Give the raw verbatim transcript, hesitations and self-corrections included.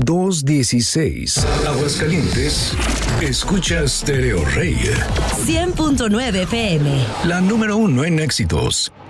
doscientos dieciséis. Aguascalientes, escucha Stereo Rey. cien punto nueve F M. La número uno en éxitos.